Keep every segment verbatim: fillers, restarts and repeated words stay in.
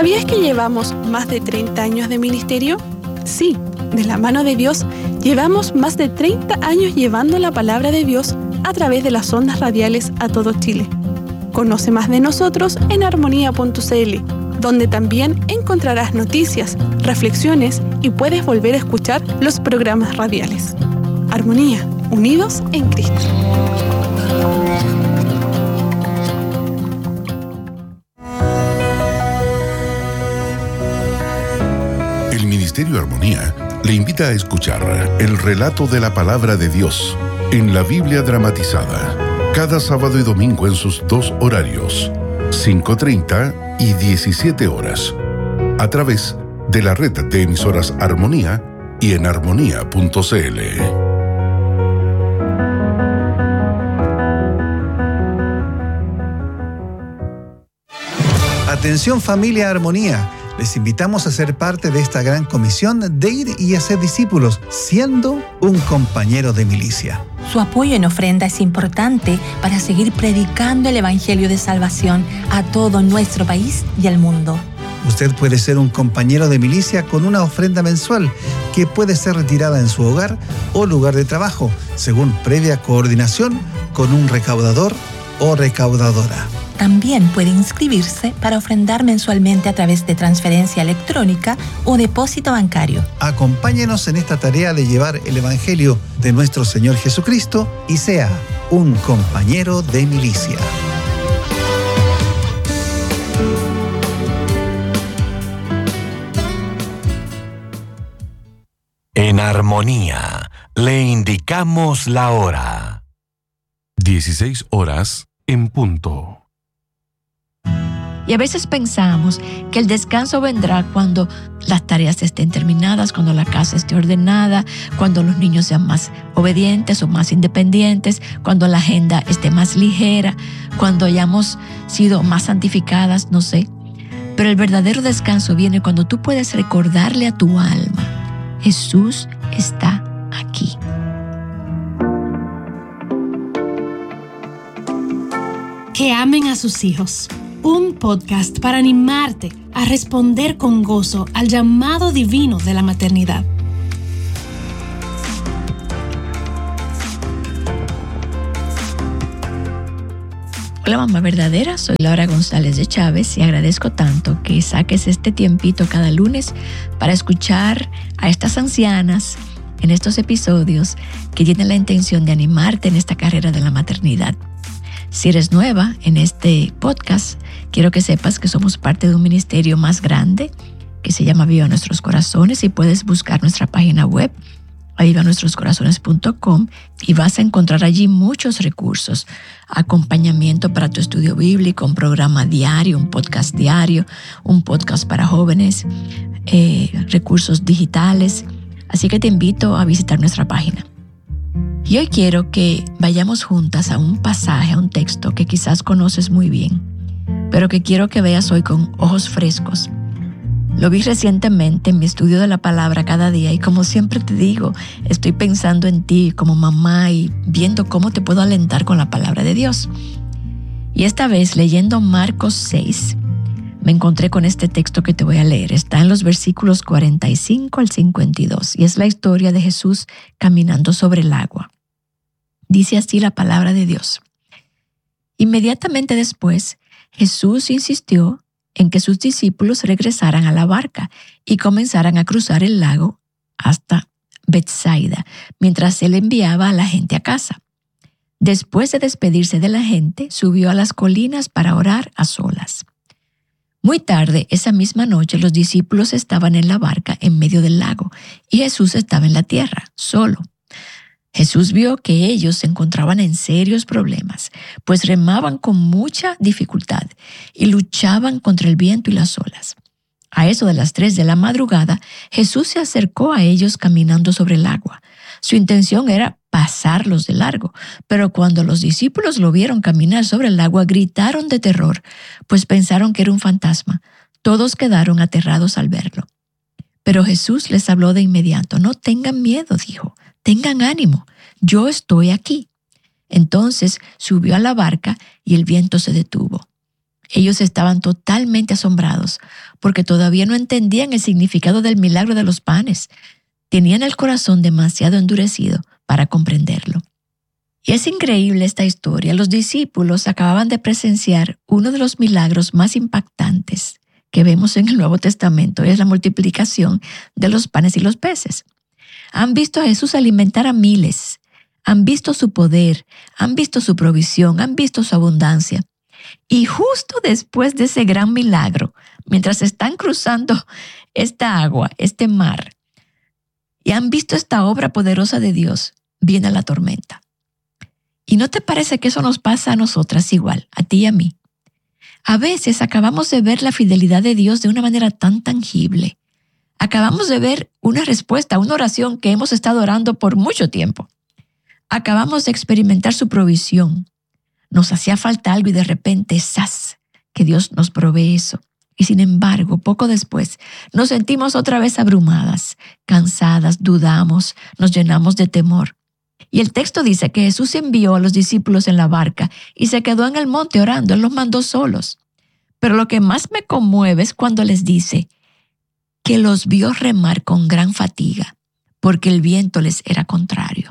¿Sabías que llevamos más de treinta años de ministerio? Sí, de la mano de Dios, llevamos más de treinta años llevando la palabra de Dios a través de las ondas radiales a todo Chile. Conoce más de nosotros en armonía punto c l, donde también encontrarás noticias, reflexiones y puedes volver a escuchar los programas radiales. Armonía, unidos en Cristo. El Ministerio Armonía le invita a escuchar el relato de la palabra de Dios en la Biblia dramatizada, cada sábado y domingo en sus dos horarios, cinco treinta y diecisiete horas, a través de la red de emisoras Armonía y en armonía punto c l. Atención familia Armonía, les invitamos a ser parte de esta gran comisión de ir y hacer discípulos, siendo un compañero de milicia. Su apoyo en ofrenda es importante para seguir predicando el Evangelio de salvación a todo nuestro país y al mundo. Usted puede ser un compañero de milicia con una ofrenda mensual que puede ser retirada en su hogar o lugar de trabajo, según previa coordinación con un recaudador o recaudadora. También puede inscribirse para ofrendar mensualmente a través de transferencia electrónica o depósito bancario. Acompáñenos en esta tarea de llevar el Evangelio de nuestro Señor Jesucristo y sea un compañero de milicia. En Armonía, le indicamos la hora. dieciséis horas en punto. Y a veces pensamos que el descanso vendrá cuando las tareas estén terminadas, cuando la casa esté ordenada, cuando los niños sean más obedientes o más independientes, cuando la agenda esté más ligera, cuando hayamos sido más santificadas, no sé. Pero el verdadero descanso viene cuando tú puedes recordarle a tu alma: Jesús está aquí. Que amen a sus hijos. Un podcast para animarte a responder con gozo al llamado divino de la maternidad. Hola mamá verdadera, soy Laura González de Chávez y agradezco tanto que saques este tiempito cada lunes para escuchar a estas ancianas en estos episodios que tienen la intención de animarte en esta carrera de la maternidad. Si eres nueva en este podcast, quiero que sepas que somos parte de un ministerio más grande que se llama Viva Nuestros Corazones y puedes buscar nuestra página web, viva nuestros corazones punto com, y vas a encontrar allí muchos recursos, acompañamiento para tu estudio bíblico, un programa diario, un podcast diario, un podcast para jóvenes, eh, recursos digitales. Así que te invito a visitar nuestra página. Y hoy quiero que vayamos juntas a un pasaje, a un texto que quizás conoces muy bien, pero que quiero que veas hoy con ojos frescos. Lo vi recientemente en mi estudio de la palabra cada día y como siempre te digo, estoy pensando en ti como mamá y viendo cómo te puedo alentar con la palabra de Dios. Y esta vez leyendo Marcos seis, me encontré con este texto que te voy a leer. Está en los versículos cuarenta y cinco al cincuenta y dos y es la historia de Jesús caminando sobre el agua. Dice así la palabra de Dios. Inmediatamente después, Jesús insistió en que sus discípulos regresaran a la barca y comenzaran a cruzar el lago hasta Betsaida, mientras él enviaba a la gente a casa. Después de despedirse de la gente, subió a las colinas para orar a solas. Muy tarde, esa misma noche, los discípulos estaban en la barca en medio del lago y Jesús estaba en la tierra, solo. Jesús vio que ellos se encontraban en serios problemas, pues remaban con mucha dificultad y luchaban contra el viento y las olas. A eso de las tres de la madrugada, Jesús se acercó a ellos caminando sobre el agua. Su intención era pasarlos de largo, pero cuando los discípulos lo vieron caminar sobre el agua, gritaron de terror, pues pensaron que era un fantasma. Todos quedaron aterrados al verlo. Pero Jesús les habló de inmediato. No tengan miedo, dijo. Tengan ánimo, yo estoy aquí. Entonces subió a la barca y el viento se detuvo. Ellos estaban totalmente asombrados porque todavía no entendían el significado del milagro de los panes. Tenían el corazón demasiado endurecido para comprenderlo. Y es increíble esta historia. Los discípulos acababan de presenciar uno de los milagros más impactantes que vemos en el Nuevo Testamento, es la multiplicación de los panes y los peces. Han visto a Jesús alimentar a miles, han visto su poder, han visto su provisión, han visto su abundancia. Y justo después de ese gran milagro, mientras están cruzando esta agua, este mar, y han visto esta obra poderosa de Dios, viene la tormenta. ¿Y no te parece que eso nos pasa a nosotras igual, a ti y a mí? A veces acabamos de ver la fidelidad de Dios de una manera tan tangible. Acabamos de ver una respuesta a una oración que hemos estado orando por mucho tiempo. Acabamos de experimentar su provisión. Nos hacía falta algo y de repente, ¡zas!, que Dios nos provee eso. Y sin embargo, poco después, nos sentimos otra vez abrumadas, cansadas, dudamos, nos llenamos de temor. Y el texto dice que Jesús envió a los discípulos en la barca y se quedó en el monte orando. Él los mandó solos. Pero lo que más me conmueve es cuando les dice que los vio remar con gran fatiga, porque el viento les era contrario.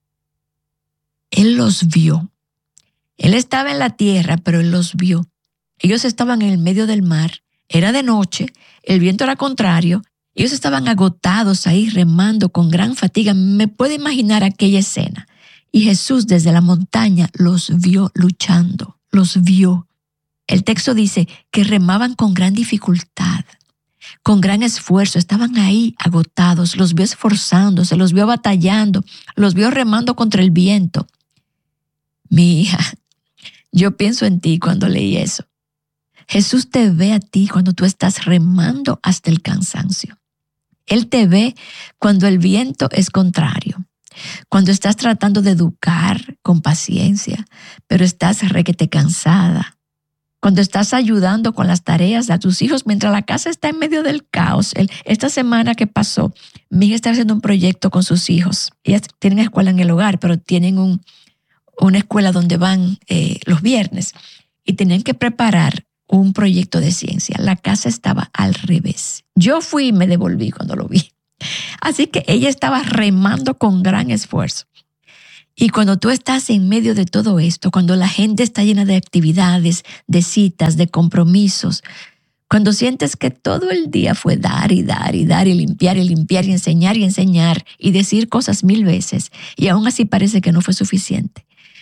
Él los vio. Él estaba en la tierra, pero Él los vio. Ellos estaban en el medio del mar. Era de noche, el viento era contrario. Ellos estaban agotados ahí remando con gran fatiga. Me puedo imaginar aquella escena. Y Jesús desde la montaña los vio luchando, los vio. El texto dice que remaban con gran dificultad, con gran esfuerzo. Estaban ahí agotados, los vio esforzándose, los vio batallando, los vio remando contra el viento. Mi hija, yo pienso en ti cuando leí eso. Jesús te ve a ti cuando tú estás remando hasta el cansancio. Él te ve cuando el viento es contrario, cuando estás tratando de educar con paciencia, pero estás requete cansada, cuando estás ayudando con las tareas de tus hijos mientras la casa está en medio del caos. El, esta semana que pasó, mi hija está haciendo un proyecto con sus hijos. Ellas tienen escuela en el hogar, pero tienen un, una escuela donde van eh, los viernes y tenían que preparar un proyecto de ciencia. La casa estaba al revés. Yo fui y me devolví cuando lo vi. Así que ella estaba remando con gran esfuerzo. Y cuando tú estás en medio de todo esto, cuando la gente está llena de actividades, de citas, de compromisos, cuando sientes que todo el día fue dar y dar y dar y limpiar y limpiar y enseñar y enseñar y decir cosas mil veces y aún así parece que no fue suficiente,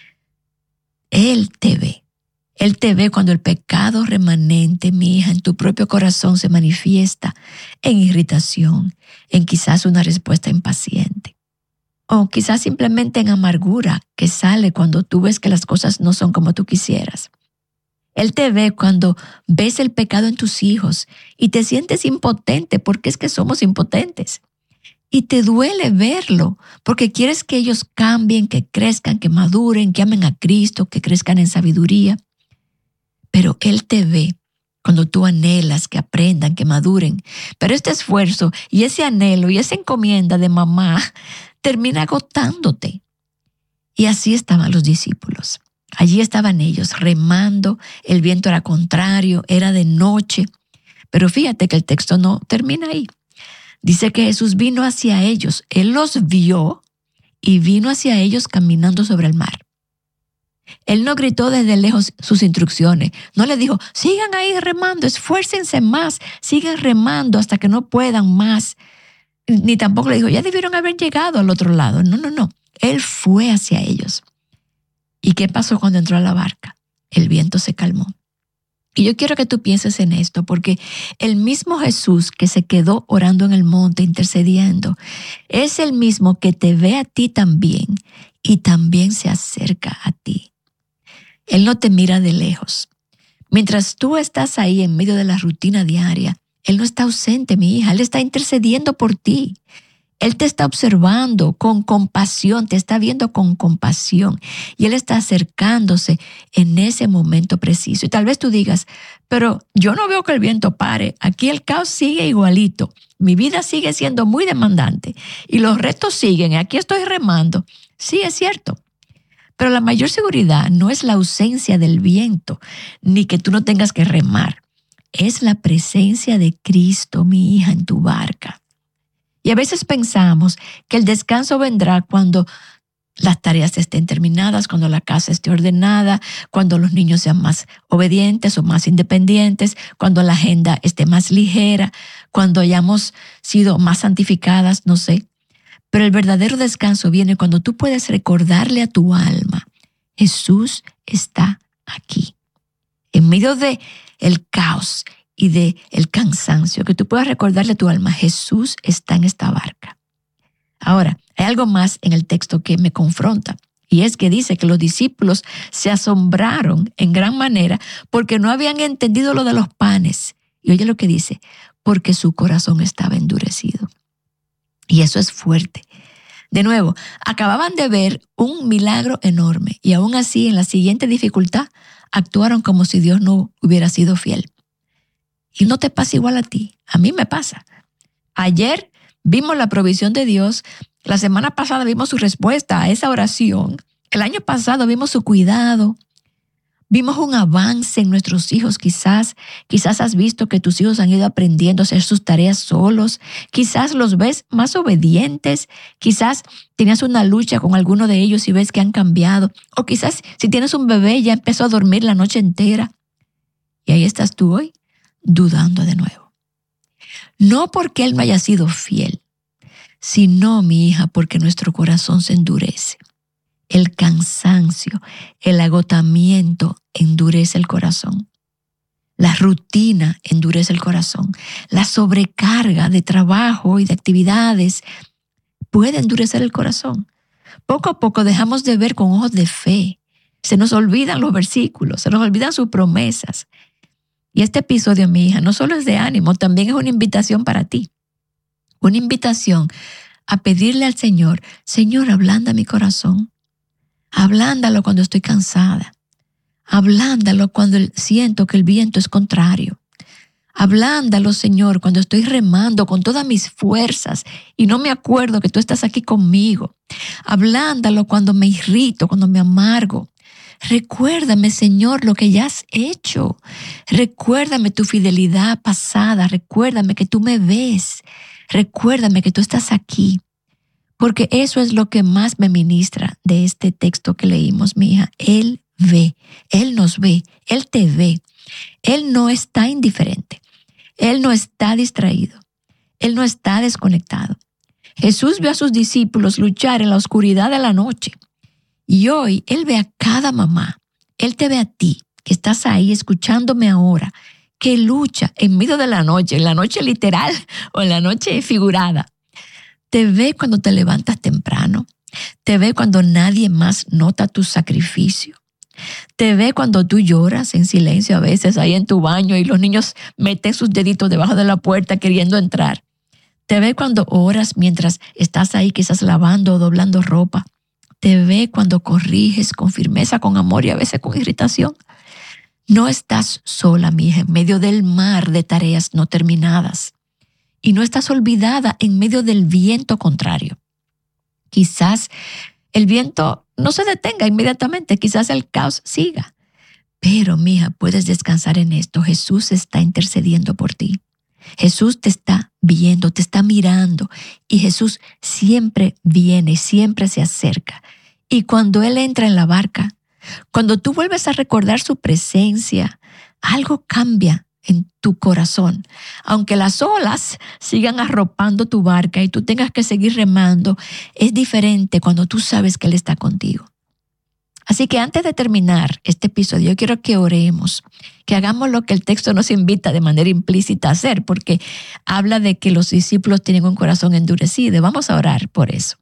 Él te ve. Él te ve cuando el pecado remanente, mi hija, en tu propio corazón se manifiesta en irritación, en quizás una respuesta impaciente. O quizás simplemente en amargura que sale cuando tú ves que las cosas no son como tú quisieras. Él te ve cuando ves el pecado en tus hijos y te sientes impotente porque es que somos impotentes. Y te duele verlo porque quieres que ellos cambien, que crezcan, que maduren, que amen a Cristo, que crezcan en sabiduría. Pero Él te ve cuando tú anhelas que aprendan, que maduren. Pero este esfuerzo y ese anhelo y esa encomienda de mamá termina agotándote. Y así estaban los discípulos. Allí estaban ellos remando, el viento era contrario, era de noche. Pero fíjate que el texto no termina ahí. Dice que Jesús vino hacia ellos. Él los vio y vino hacia ellos caminando sobre el mar. Él no gritó desde lejos sus instrucciones. No le dijo, sigan ahí remando, esfuércense más, sigan remando hasta que no puedan más. Ni tampoco le dijo, ya debieron haber llegado al otro lado. No, no, no. Él fue hacia ellos. ¿Y qué pasó cuando entró a la barca? El viento se calmó. Y yo quiero que tú pienses en esto, porque el mismo Jesús que se quedó orando en el monte, intercediendo, es el mismo que te ve a ti también y también se acerca a ti. Él no te mira de lejos. Mientras tú estás ahí en medio de la rutina diaria, Él no está ausente, mi hija. Él está intercediendo por ti. Él te está observando con compasión, te está viendo con compasión. Y Él está acercándose en ese momento preciso. Y tal vez tú digas, pero yo no veo que el viento pare. Aquí el caos sigue igualito. Mi vida sigue siendo muy demandante. Y los retos siguen. Aquí estoy remando. Sí, es cierto. Pero la mayor seguridad no es la ausencia del viento, ni que tú no tengas que remar. Es la presencia de Cristo, mi hija, en tu barca. Y a veces pensamos que el descanso vendrá cuando las tareas estén terminadas, cuando la casa esté ordenada, cuando los niños sean más obedientes o más independientes, cuando la agenda esté más ligera, cuando hayamos sido más santificadas, no sé. Pero el verdadero descanso viene cuando tú puedes recordarle a tu alma, Jesús está aquí. En medio de el caos y de el cansancio, que tú puedas recordarle a tu alma, Jesús está en esta barca. Ahora, hay algo más en el texto que me confronta, y es que dice que los discípulos se asombraron en gran manera porque no habían entendido lo de los panes. Y oye lo que dice, porque su corazón estaba endurecido. Y eso es fuerte. De nuevo, acababan de ver un milagro enorme y aún así en la siguiente dificultad actuaron como si Dios no hubiera sido fiel. Y no te pasa igual a ti, a mí me pasa. Ayer vimos la provisión de Dios, la semana pasada vimos su respuesta a esa oración, el año pasado vimos su cuidado, vimos un avance en nuestros hijos quizás, quizás has visto que tus hijos han ido aprendiendo a hacer sus tareas solos, quizás los ves más obedientes, quizás tenías una lucha con alguno de ellos y ves que han cambiado, o quizás si tienes un bebé ya empezó a dormir la noche entera y ahí estás tú hoy dudando de nuevo. No porque Él no haya sido fiel, sino, mi hija, porque nuestro corazón se endurece. El cansancio, el agotamiento endurece el corazón. La rutina endurece el corazón. La sobrecarga de trabajo y de actividades puede endurecer el corazón. Poco a poco dejamos de ver con ojos de fe. Se nos olvidan los versículos, se nos olvidan sus promesas. Y este episodio, mi hija, no solo es de ánimo, también es una invitación para ti. Una invitación a pedirle al Señor, Señor, ablanda mi corazón. Ablándalo cuando estoy cansada. Ablándalo cuando siento que el viento es contrario. Ablándalo, Señor, cuando estoy remando con todas mis fuerzas y no me acuerdo que tú estás aquí conmigo. Ablándalo cuando me irrito, cuando me amargo. Recuérdame, Señor, lo que ya has hecho. Recuérdame tu fidelidad pasada. Recuérdame que tú me ves. Recuérdame que tú estás aquí. Porque eso es lo que más me ministra de este texto que leímos, mi hija. Él ve, Él nos ve, Él te ve. Él no está indiferente. Él no está distraído. Él no está desconectado. Jesús vio a sus discípulos luchar en la oscuridad de la noche. Y hoy Él ve a cada mamá. Él te ve a ti, que estás ahí escuchándome ahora, que lucha en medio de la noche, en la noche literal o en la noche figurada. Te ve cuando te levantas temprano. Te ve cuando nadie más nota tu sacrificio. Te ve cuando tú lloras en silencio a veces ahí en tu baño y los niños meten sus deditos debajo de la puerta queriendo entrar. Te ve cuando oras mientras estás ahí quizás lavando o doblando ropa. Te ve cuando corriges con firmeza, con amor y a veces con irritación. No estás sola, mi hija, en medio del mar de tareas no terminadas. Y no estás olvidada en medio del viento contrario. Quizás el viento no se detenga inmediatamente, quizás el caos siga. Pero, mija, puedes descansar en esto. Jesús está intercediendo por ti. Jesús te está viendo, te está mirando. Y Jesús siempre viene, siempre se acerca. Y cuando Él entra en la barca, cuando tú vuelves a recordar su presencia, algo cambia en tu corazón. Aunque las olas sigan arropando tu barca y tú tengas que seguir remando, es diferente cuando tú sabes que Él está contigo. Así que antes de terminar este episodio, yo quiero que oremos, que hagamos lo que el texto nos invita de manera implícita a hacer, porque habla de que los discípulos tienen un corazón endurecido. Vamos a orar por eso.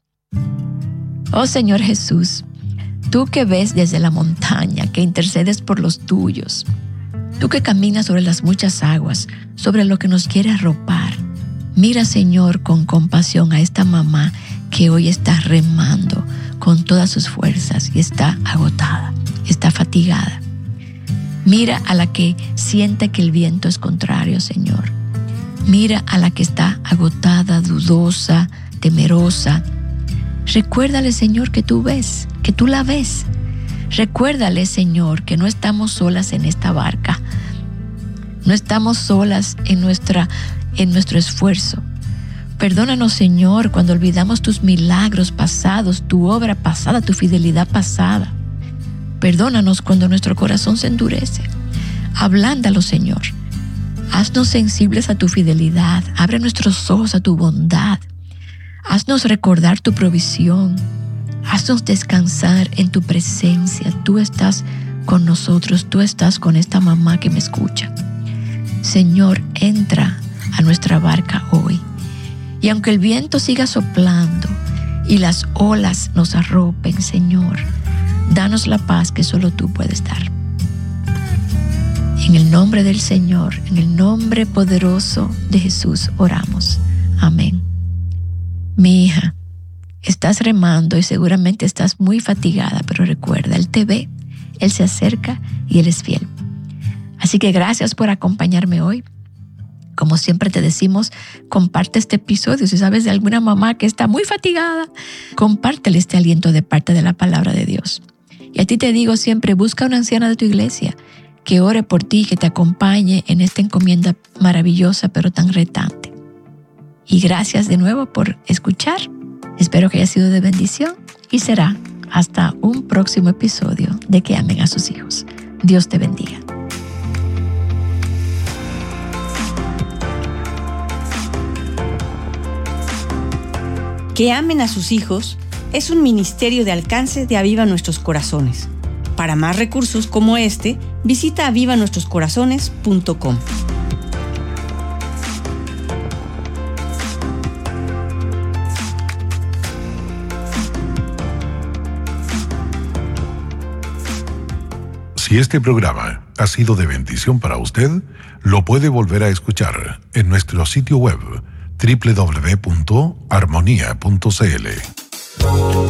Oh Señor Jesús, tú que ves desde la montaña, que intercedes por los tuyos, tú que caminas sobre las muchas aguas, sobre lo que nos quiere arropar. Mira, Señor, con compasión a esta mamá que hoy está remando con todas sus fuerzas y está agotada, está fatigada. Mira a la que siente que el viento es contrario, Señor. Mira a la que está agotada, dudosa, temerosa. Recuérdale, Señor, que tú ves, que tú la ves. Recuérdale, Señor, que no estamos solas en esta barca. No estamos solas en, nuestra, en nuestro esfuerzo. Perdónanos, Señor, cuando olvidamos tus milagros pasados, tu obra pasada, tu fidelidad pasada. Perdónanos cuando nuestro corazón se endurece. Ablándalo, Señor. Haznos sensibles a tu fidelidad. Abre nuestros ojos a tu bondad. Haznos recordar tu provisión. Haznos descansar en tu presencia. Tú estás con nosotros. Tú estás con esta mamá que me escucha. Señor, entra a nuestra barca hoy. Y aunque el viento siga soplando y las olas nos arropen, Señor, danos la paz que solo tú puedes dar. En el nombre del Señor, en el nombre poderoso de Jesús, oramos. Amén. Mi hija, estás remando y seguramente estás muy fatigada, pero recuerda, Él te ve, Él se acerca y Él es fiel. Así que gracias por acompañarme hoy. Como siempre te decimos, comparte este episodio. Si sabes de alguna mamá que está muy fatigada, compártele este aliento de parte de la palabra de Dios. Y a ti te digo siempre, busca una anciana de tu iglesia que ore por ti, que te acompañe en esta encomienda maravillosa pero tan retante. Y gracias de nuevo por escuchar. Espero que haya sido de bendición y será hasta un próximo episodio de Que Amen a Sus Hijos. Dios te bendiga. Que Amen a Sus Hijos es un ministerio de alcance de Aviva Nuestros Corazones. Para más recursos como este, visita aviva nuestros corazones punto com. Si este programa ha sido de bendición para usted, lo puede volver a escuchar en nuestro sitio web doble u doble u doble u punto armonía punto c l.